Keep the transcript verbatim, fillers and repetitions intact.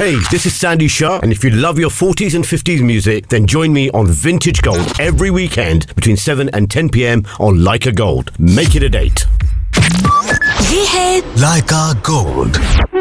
Hey, this is Sandy Shah, and if you love your forties and fifties music, then join me on Vintage Gold every weekend between seven and ten p m on Leica Gold. Make it a date. ये है Leica Gold.